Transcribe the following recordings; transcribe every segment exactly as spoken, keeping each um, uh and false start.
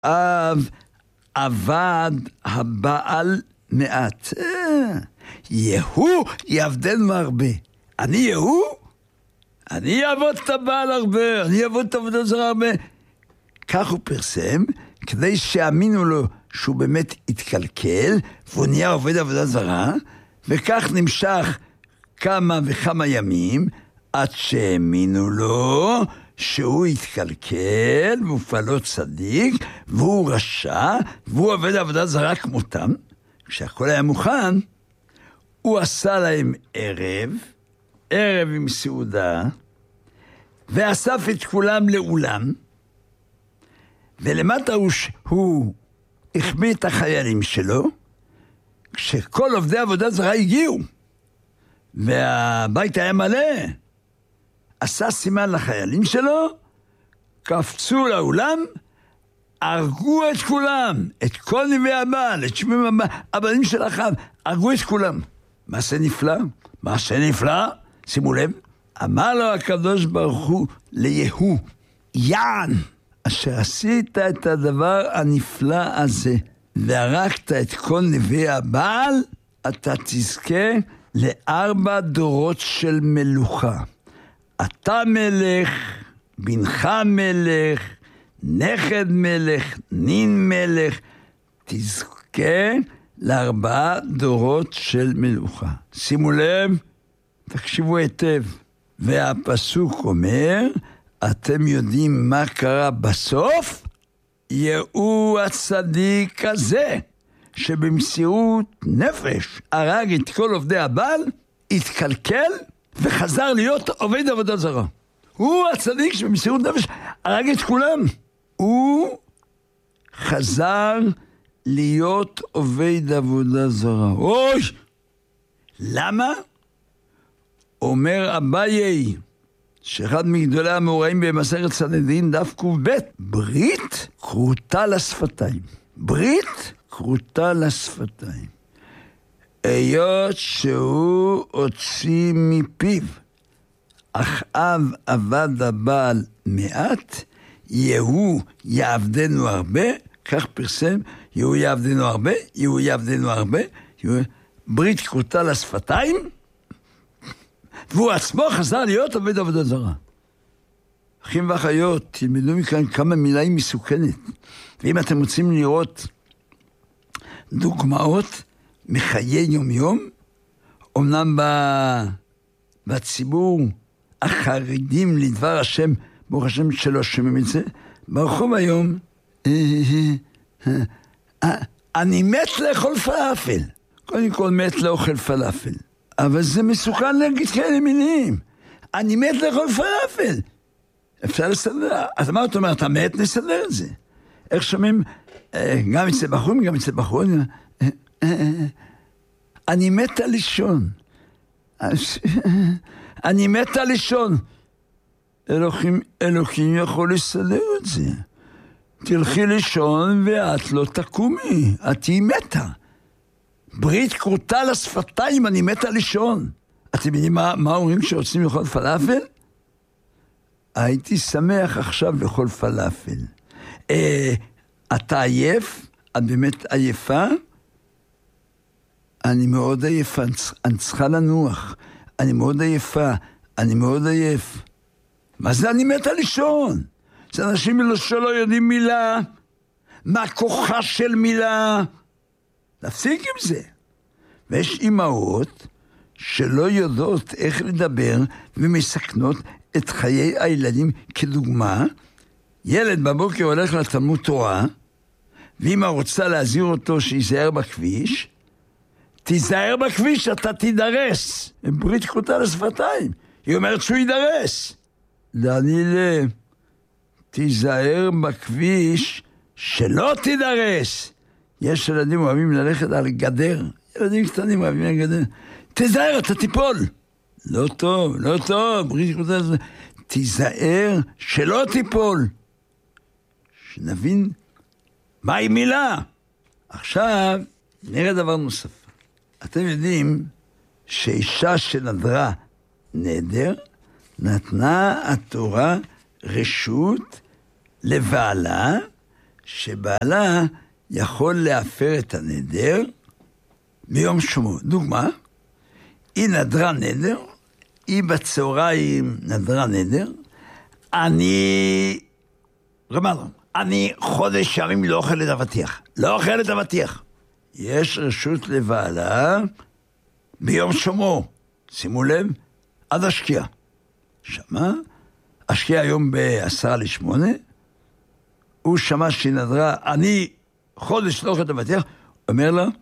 אב עבד הבעל מעט. יהוא יעבדנו הרבה. אני יהוא? אני אעבוד את הבעל הרבה, אני אעבוד את עבודה זרה הרבה. כך הוא פרסם, כדי שאמינו לו שהוא באמת התקלקל, והוא נהיה עובד עבודה זרה, וכך נמשך כמה וכמה ימים, עד שהאמינו לו שהוא התקלקל, והוא פעלו צדיק, והוא רשע, והוא עובד עבודה זרה כמותם. כשהכל היה מוכן, הוא עשה להם ערב, ערב עם סעודה, ואסף את כולם לאולם, ולמטה הוא, הוא החמיא את החיילים שלו, כשכל עובדי עבודה זרה הגיעו, והבית היה מלא, עשה סימן לחיילים שלו, קפצו לאולם, הרגו את כולם, את כל נביאי הבעל, את שמי הבעלים של אחאב, הרגו את כולם. מעשה נפלא, מעשה נפלא, שימו לב, אמר לו הקדוש ברוך הוא ליהוא, יען, אשר עשית את הדבר הנפלא הזה, והרגת את כל נביאי הבעל, אתה תזכה לארבע דורות של מלוכה. אתה מלך, בנך מלך, נכד מלך, נין מלך, תזכה לארבעה דורות של מלוכה. שימו לב, תקשיבו היטב. והפסוק אומר, אתם יודעים מה קרה בסוף? יהוא הצדיק הזה, שבמסירות נפש הרג את כל עובדי הבעל, התקלקל וחזר להיות עובד עבודה זרה. הוא הצדיק שבמסירות נפש הרג את כולם. הוא חזר להיות עובד עבודה זרה. אוי! למה? אומר אביי, שאחד מגדולי המאורעים במסכת סנהדרין דף ק"ב, ברית כרותה לשפתיים. ברית כרותה לשפתיים. היות שהוא הוציא מפיו, אחאב עבד הבעל מעט, יהוא יעבדנו הרבה, כך פרסם, יהוא יעבדנו הרבה, יהוא יעבדנו הרבה, יהוא... ברית כרותה לשפתיים, והוא עצמו חזר להיות עובד עבודה זרה. אחים ואחיות, תלמדו מכאן כמה מילה היא מסוכנת. ואם אתם רוצים לראות דוגמאות מחיי יום יום, אמנם בציבור החרדים לדבר השם, ברוך השם שלא שומעים את זה, ברחוב היום, אני מת לאכול פלאפל. קודם כל מת לאוכל פלאפל. אבל זה מסוכן להגיד כאלה מילים. אני מת לאכול פלאפל. אפשר לסדר. אז מה אתה אומר? אתה מת לסדר את זה. איך שומעים? גם אצל בחורים, גם אצל בחורים. אני מת על לישון. אני מת על לישון. אלוקים, אלוקים יכול לסדר את זה. תלכי לישון ואת לא תקומי. את היא מתה. ברית כרותה לשפתיים, אני מתה לישון. אתם יודעים מה, מה אומרים כשרוצים לאכול פלאפל? הייתי שמח עכשיו לאכול פלאפל. אה, אתה עייף? את באמת עייפה? אני מאוד עייפה, אני צריכה לנוח. אני מאוד עייפה, אני מאוד עייף. מה זה אני מתה לישון? זה אנשים שלא יודעים מילה. מה כוחה של מילה? להפסיק עם זה. ויש אימהות שלא יודעות איך לדבר ומסכנות את חיי הילדים. כדוגמה, ילד בבוקר הולך לתלמוד תורה, ואמא רוצה להזהיר אותו שיזהר בכביש, תיזהר בכביש, אתה תידרס. ברית כרותה לשפתיים. היא אומרת שהוא יידרס. דניאל, תיזהר בכביש שלא תידרס. יש ילדים אוהבים ללכת על גדר. ילדים קטנים אוהבים על גדר. תיזהר, אתה תיפול. לא טוב, לא טוב. ברית כרותה לשפתיים. תיזהר שלא תיפול. שנבין מהי מילה. עכשיו נראה דבר נוסף. אתם יודעים שאישה שנדרה נדר, נתנה התורה רשות לבעלה שבעלה יכול להפר את הנדר ביום שמו. דוגמה, היא נדרה נדר, היא בצהריים נדרה נדר, אני, רמלו, אני חודש ימים לא אוכל את אבטיח, לא אוכל את אבטיח. יש רשות לבעלה ביום שמו, שימו לב, עד השקיעה. שמע, השקיעה היום בעשרה לשמונה, הוא שמע שהיא נדרה, אני חודש לא אוכל את אבטיח, אומר לה,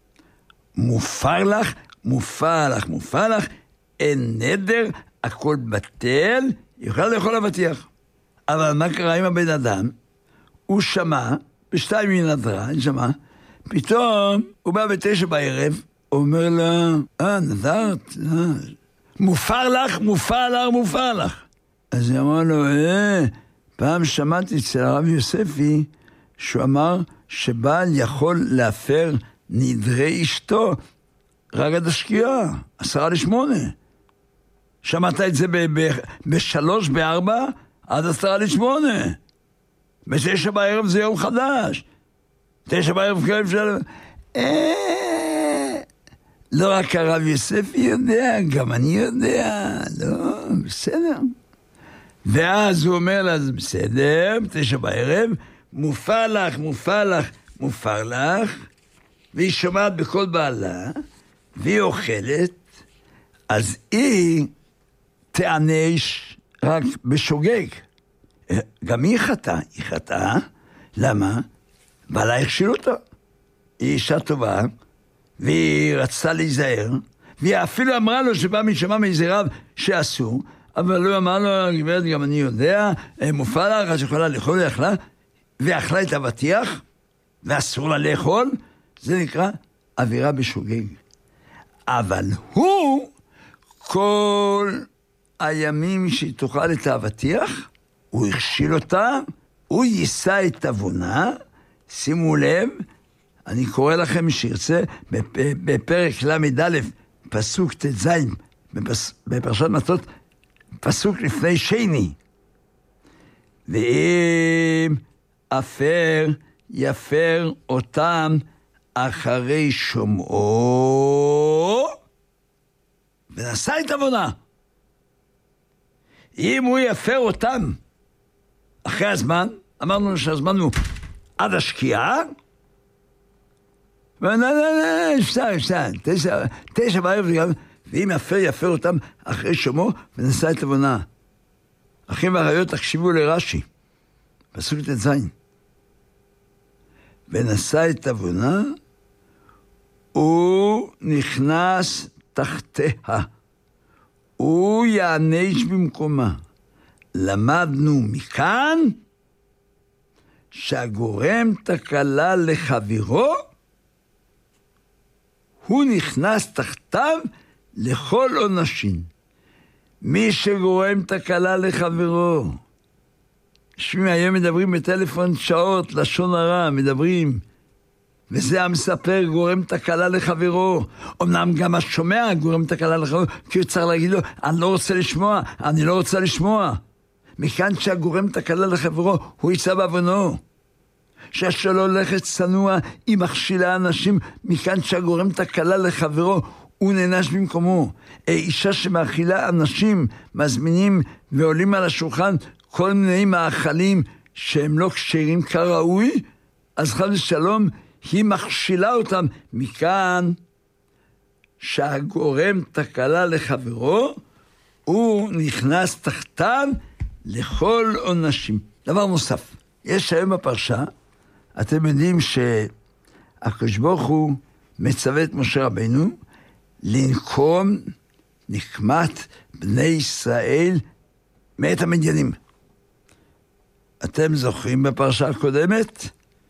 מופר לך, מופר לך, מופר לך, אין נדר, הכל בטל, יוכל לאכול אבטיח. אבל מה קרה עם הבן אדם? הוא שמע, בשתיים היא נדרה, אני שמע, פתאום הוא בא בתשע בערב, הוא אומר לה, אה, נדרת, אה, מופר לך, מופר לך, מופר לך. אז היא אמרה לו, אה, פעם שמעתי אצל הרב יוספי, שהוא אמר שבעל יכול להפר נדרי אשתו, רק עד השקיעה, עשרה לשמונה. שמעת את זה ב- ב- בשלוש, בארבע, עד עשרה לשמונה. בתשע בערב זה יום חדש. תשע בערב כאלה אפשר... אה... לא רק הרב יוספי יודע, גם אני יודע, לא, בסדר. ואז הוא אומר לה, בסדר, תשע בערב, מופר לך, מופר לך, מופר לך, והיא שומעת בכל בעלה, והיא אוכלת, אז היא תענש רק בשוגג. גם היא חטאה, היא חטאה, למה? בעלה הכשיל אותה. היא אישה טובה, והיא רצתה להיזהר, והיא אפילו אמרה לו שבא משמע מאיזה רב שעשו, אבל לא אמר לו, גברת, גם אני יודע, מופע לך, אז יכולה לאכול, לאכלה, ואכלה את אבטיח, ואסור לה לאכול, זה נקרא אווירה בשוגג. אבל הוא, כל הימים שהיא תאכל את האבטיח, הוא הכשיל אותה, הוא יישא את עוונה, שימו לב, אני קורא לכם שירצה, בפרק למד א', פסוק תז, בפרשת מטות, פסוק לפני שני. ואם אפר יפר אותם אחרי שומעו, ונשא את עוונה. אם הוא יפר אותם אחרי הזמן, אמרנו שהזמן הוא עד השקיעה, לא, לא, לא, שתיים, שתיים, תשע, תשע בערב, ואם יפר, יפר אותם אחרי שומעו, ונשא את עוונה. אחים ואחיות, תקשיבו לרש"י, פסוק ט"ז. ונשא את עוונה, הוא נכנס תחתיה, הוא יענש במקומה. למדנו מכאן שהגורם תקלה לחברו, הוא נכנס תחתיו לכל עונשין. מי שגורם תקלה לחברו, שמי היום מדברים בטלפון שעות, לשון הרע, מדברים, וזה המספר גורם תקלה לחברו. אמנם גם השומע גורם תקלה לחברו, כי הוא צריך להגיד לו, אני לא רוצה לשמוע, אני לא רוצה לשמוע. מכאן שהגורם תקלה לחברו, הוא יישא בעוונו. שהשלא הולכת צנוע, היא מכשילה אנשים, מכאן שהגורם תקלה לחברו, הוא נענש במקומו. אישה שמאכילה אנשים, מזמינים ועולים על השולחן כל מיני מאכלים שהם לא כשרים כראוי, אז חס ושלום, היא מכשילה אותם. מכאן שהגורם תקלה לחברו, הוא נכנס תחתיו לכל עונשים. דבר נוסף, יש היום בפרשה, אתם יודעים שהקדוש ברוך הוא מצווה את משה רבינו לנקום נקמת בני ישראל מאת המדיינים. אתם זוכרים בפרשה הקודמת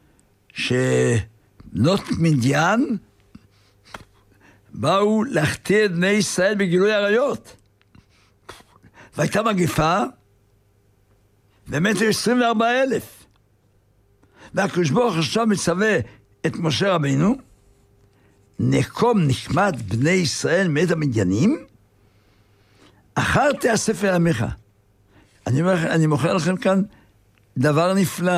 שבנות מדיין באו להחטיא את בני ישראל בגילוי עריות, והייתה מגיפה ומתו עשרים וארבעה אלף. והקדוש ברוך הוא עכשיו מצווה את משה רבינו, נקום נקמת בני ישראל מאת המדיינים, אחר תאסף אל עמך. אני, אני מוכר לכם כאן דבר נפלא.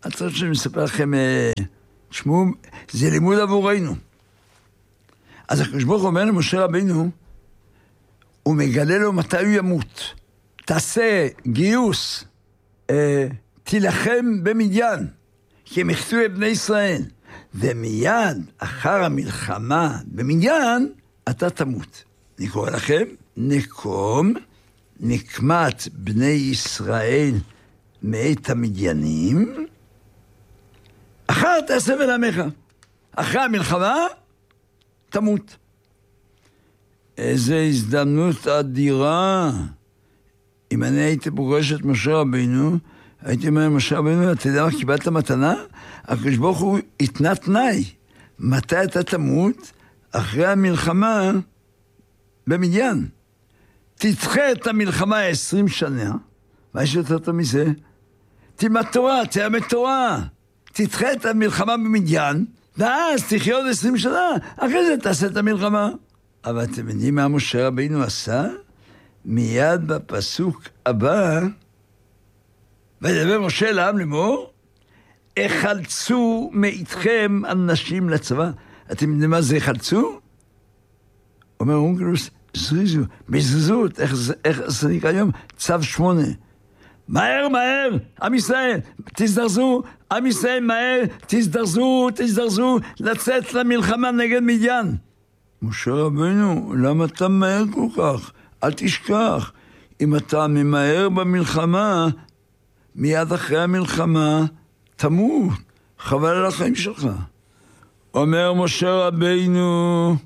את רוצה שאני מספר לכם, תשמעו, זה לימוד עבורנו. אז הקדוש ברוך הוא אומר למשה רבינו, הוא מגלה לו מתי הוא ימות. תעשה גיוס, אה, תילחם במדיין, כי הם יחטאו את בני ישראל. ומיד אחר המלחמה במדיין, אתה תמות. אני קורא לכם, נקום, נקמת בני ישראל מאת המדיינים, אחר תעשה ולעמך. אחרי המלחמה, תמות. איזה הזדמנות אדירה. אם אני הייתי פוגש את משה רבינו, הייתי אומר, משה רבינו, אתה יודע מה, קיבלת מתנה? הקדוש ברוך הוא התנה תנאי. מתי אתה תמות? אחרי המלחמה במדיין. תדחה את המלחמה עשרים שנה, מה יש יותר טוב מזה? תלמד תורה, תלמד תורה. תדחה את המלחמה במדיין, ואז תחיה עוד עשרים שנה, אחרי זה תעשה את המלחמה. אבל אתם יודעים מה משה רבינו עשה? מיד בפסוק הבא, וידבר משה לעם לאמור, החלצו מאיתכם אנשים לצבא. אתם יודעים מה זה החלצו? אומר אונקלוס, זריזו, בזריזות, איך, איך זה נקרא היום? צו שמונה. מהר, מהר, עם ישראל, תזדרזו, עם ישראל, מהר, תזדרזו, תזדרזו, לצאת למלחמה נגד מדיין. משה רבינו, למה אתה מהר כל כך? אל תשכח, אם אתה ממהר במלחמה, מיד אחרי המלחמה, תמות, חבל על החיים שלך. אומר משה רבינו,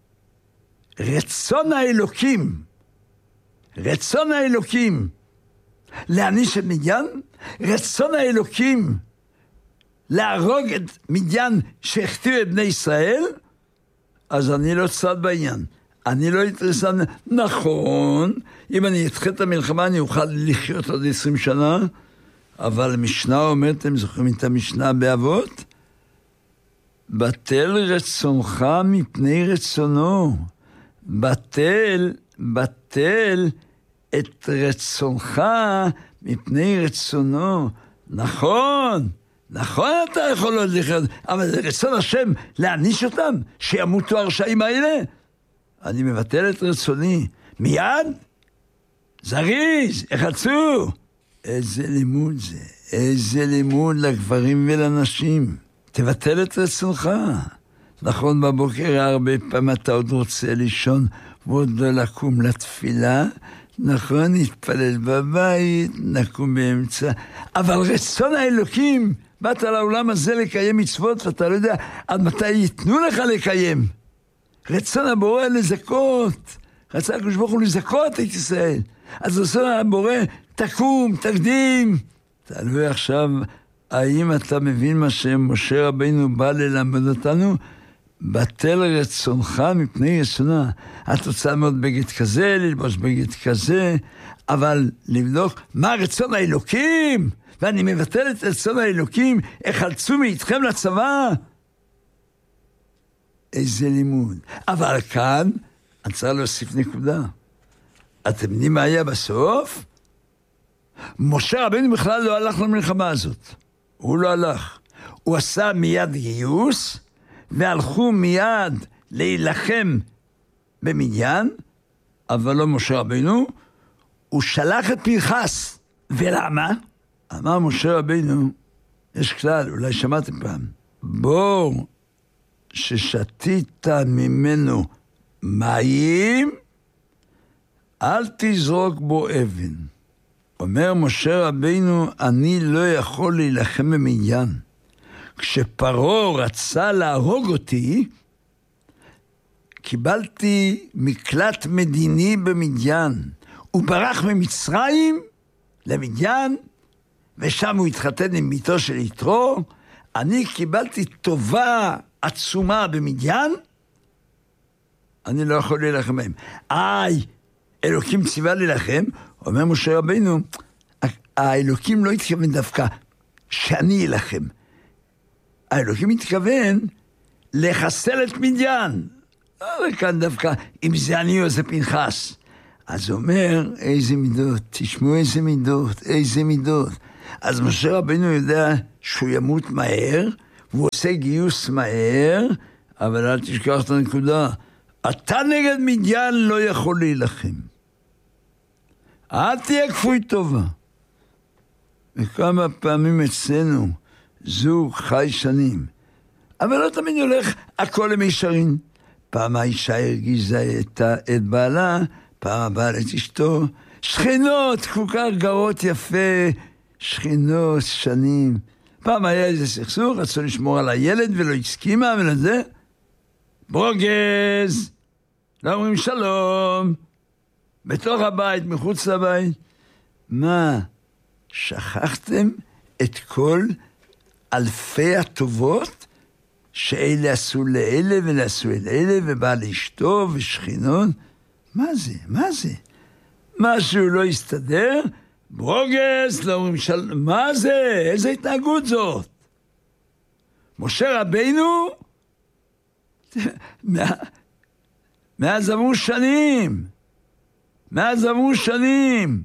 רצון האלוקים, רצון האלוקים, להעניש את מדיין, רצון האלוקים, להרוג את מדיין שהחטיאו את בני ישראל, אז אני לא צד בעניין. אני לא אתרסן, נכון, אם אני אתחיל את המלחמה, אני אוכל לחיות עוד עשרים שנה, אבל המשנה אומרת, אתם זוכרים את המשנה באבות? בטל רצונך מפני רצונו. בטל, בטל את רצונך מפני רצונו. נכון, נכון אתה יכול עוד לחיות, אבל זה רצון השם להעניש אותם, שימותו הרשעים האלה. אני מבטל את רצוני. מיד? זריז, החלצו. איזה לימוד זה, איזה לימוד לגברים ולנשים. תבטל את רצונך. נכון, בבוקר הרבה פעמים אתה עוד רוצה לישון, ועוד לא לקום לתפילה. נכון, נתפלל בבית, נקום באמצע. אבל רצון האלוקים, באת לעולם הזה לקיים מצוות, ואתה לא יודע עד מתי ייתנו לך לקיים. רצון הבורא לזכות. רצה הקדוש ברוך הוא לזכות את ישראל. אז רצון הבורא, תקום, תקדים. תלוי עכשיו, האם אתה מבין מה שמשה רבינו בא ללמד אותנו? בטל רצונך מפני רצונה. את רוצה ללמוד בגד כזה, ללבוש בגד כזה, אבל לבדוק מה רצון האלוקים, ואני מבטל את רצון האלוקים, החלצו מאיתכם לצבא. איזה לימוד. אבל כאן, אני צריך להוסיף נקודה. אתם יודעים מה היה בסוף? משה רבינו בכלל לא הלך למלחמה הזאת. הוא לא הלך. הוא עשה מיד גיוס, והלכו מיד להילחם במדיין, אבל לא משה רבינו, הוא שלח את פנחס. ולמה? אמר משה רבינו, יש כלל, אולי שמעתם פעם, בור ששתית ממנו מים, אל תזרוק בו אבן. אומר משה רבינו, אני לא יכול להילחם במדיין. כשפרעה רצה להרוג אותי, קיבלתי מקלט מדיני במדיין. הוא ברח ממצרים למדיין, ושם הוא התחתן עם ביתו של יתרו. אני קיבלתי טובה עצומה במדיין, אני לא יכול להילחם בהם. איי, אלוקים ציווה להילחם. אומר משה רבינו, האלוקים לא התכוון דווקא שאני אלחם. האלוקים התכוון לחסל את מדיין. לא כאן דווקא, אם זה אני או זה פנחס. אז הוא אומר, איזה מידות, תשמעו איזה מידות, איזה מידות. אז משה רבינו יודע שהוא ימות מהר, והוא עושה גיוס מהר, אבל אל תשכח את הנקודה. אתה נגד מדיין לא יכול להילחם. אל תהיה כפוי טובה. וכמה פעמים אצלנו זוג חי שנים, אבל לא תמיד הולך הכל למישרין. פעם האישה הרגיזה את, את בעלה, פעם הבעל את אשתו. שכנות כל כך גרות יפה, שכנות שנים. פעם היה איזה סכסוך, רצו לשמור על הילד ולא הסכימה ולזה. ברוגז, לא אומרים שלום, בתוך הבית, מחוץ לבית. מה, שכחתם את כל אלפי הטובות שאלה עשו לאלה ולעשו אל אלה ובא לאשתו ושכינות? מה זה? מה זה? משהו לא יסתדר? ברוגז, לא אומרים שלום. מה זה? איזה התנהגות זאת? משה רבינו מאז עברו שנים, מאז עברו שנים,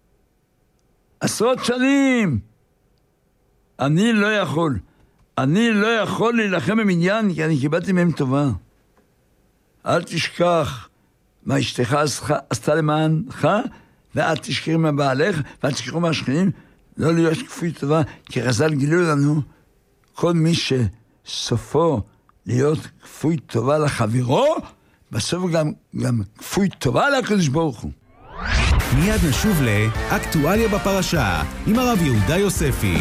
עשרות שנים. אני לא יכול, אני לא יכול להילחם במניין, כי אני קיבלתי מהם טובה. אל תשכח מה אשתך עשתה למענך, ואל תשכחי מהבעלך, ואל תשכחו מהשכנים, לא להיות כפוי טובה, כי חז"ל גילו לנו, כל מי שסופו להיות כפוי טובה לחברו, בסוף גם, גם כפוי טובה לקדוש ברוך הוא. מיד נשוב לאקטואליה בפרשה, עם הרב יהודה יוספי.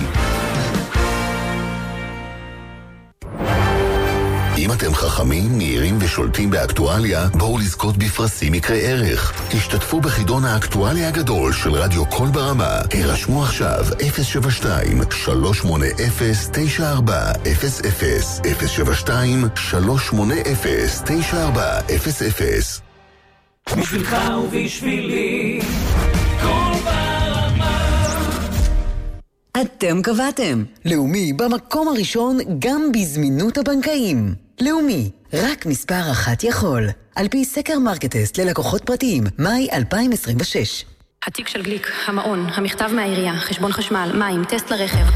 אם אתם חכמים, מהירים ושולטים באקטואליה, בואו לזכות בפרסים מקרי ערך. תשתתפו בחידון האקטואליה הגדול של רדיו קול ברמה. הרשמו עכשיו אפס שבע שתיים שלוש שמונה אפס תשע ארבע אפס אפס אפס שבע שתיים שלוש שמונה אפס תשע ארבע אפס אפס. בשבילך ובשבילי קול ברמה. אתם קבעתם. לאומי במקום הראשון גם בזמינות הבנקאים. לאומי, רק מספר אחת יכול. על פי סקר מרקטסט ללקוחות פרטיים, מאי אלפיים עשרים ושש. התיק של גליק, המעון, המכתב מהעירייה, חשבון חשמל, מים, טסט לרכב.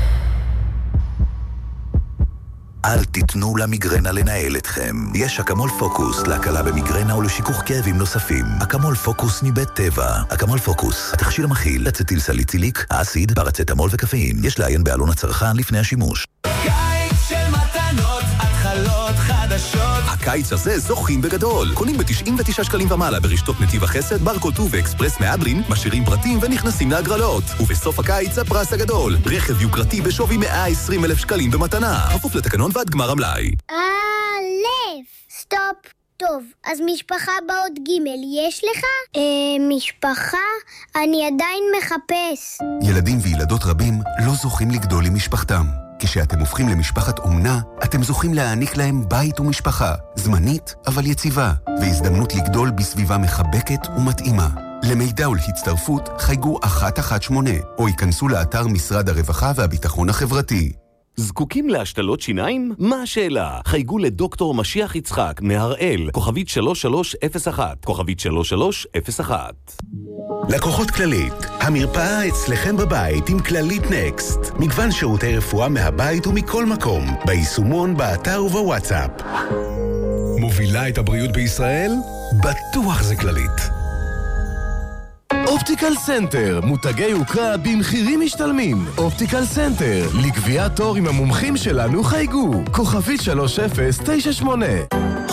אל תיתנו למיגרנה לנהל אתכם. יש אקמול פוקוס להקלה במיגרנה ולשיכוך כאבים נוספים. אקמול פוקוס מבית טבע. אקמול פוקוס, התכשיר המכיל אצטיל סליציליק, האסיד, פרצטמול וקפאין. יש לעיין בעלון הצרכן לפני השימוש. קיץ של מתנות, התחלות חדשות. הקיץ הזה זוכים בגדול. קונים ב-תשעים ותשעה שקלים ומעלה ברשתות נתיב החסד, ברקוטו ואקספרס מהדרין, משאירים פרטים ונכנסים להגרלות. ובסוף הקיץ הפרס הגדול. רכב יוקרתי בשווי מאה ועשרים אלף שקלים במתנה. כפוף לתקנון ועד גמר המלאי. אלף, סטופ. טוב, אז משפחה באות ג' יש לך? אה, משפחה? אני עדיין מחפש. ילדים וילדות רבים לא זוכים לגדול עם משפחתם. כשאתם הופכים למשפחת אומנה, אתם זוכים להעניק להם בית ומשפחה, זמנית אבל יציבה, והזדמנות לגדול בסביבה מחבקת ומתאימה. למידע ולהצטרפות חייגו אחת אחת שמונה, או ייכנסו לאתר משרד הרווחה והביטחון החברתי. זקוקים להשתלות שיניים? מה השאלה? חייגו לדוקטור משיח יצחק מהראל, כוכבית שלוש שלוש אפס אחת, כוכבית שלוש שלוש אפס אחת. לקוחות כללית, המרפאה אצלכם בבית עם כללית נקסט. מגוון שירותי רפואה מהבית ומכל מקום, ביישומון, באתר ובוואטסאפ. מובילה את הבריאות בישראל? בטוח זה כללית. אופטיקל סנטר, מותגי יוקרה במחירים משתלמים. אופטיקל סנטר, לקביעת תור עם המומחים שלנו חייגו. כוכבית שלוש אפס תשע שמונה.